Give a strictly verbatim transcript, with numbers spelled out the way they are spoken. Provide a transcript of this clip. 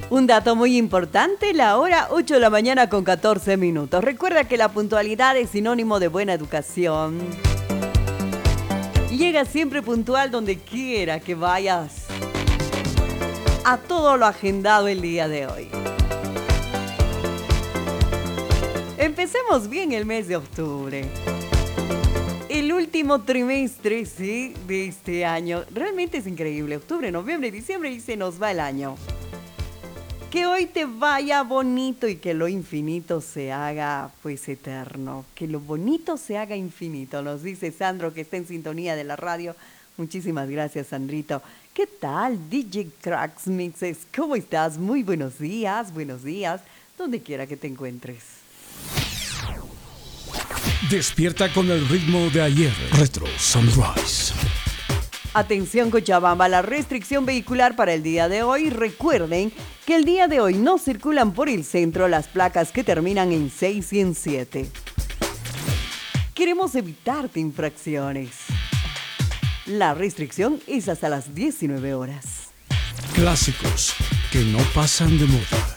Un dato muy importante, la hora ocho de la mañana con catorce minutos. Recuerda que la puntualidad es sinónimo de buena educación. Llega siempre puntual donde quiera que vayas. A todo lo agendado el día de hoy. Empecemos bien el mes de octubre. El último trimestre, sí, de este año. Realmente es increíble. Octubre, noviembre, diciembre y se nos va el año. Que hoy te vaya bonito y que lo infinito se haga pues eterno. Que lo bonito se haga infinito, nos dice Sandro, que está en sintonía de la radio. Muchísimas gracias, Sandrito. ¿Qué tal, D J Cracks Mixes? ¿Cómo estás? Muy buenos días, buenos días, donde quiera que te encuentres. Despierta con el ritmo de ayer. Retro Sunrise. Atención Cochabamba, la restricción vehicular para el día de hoy. Recuerden que el día de hoy no circulan por el centro las placas que terminan en seis y en siete. Queremos evitarte infracciones. La restricción es hasta las diecinueve horas. Clásicos que no pasan de moda.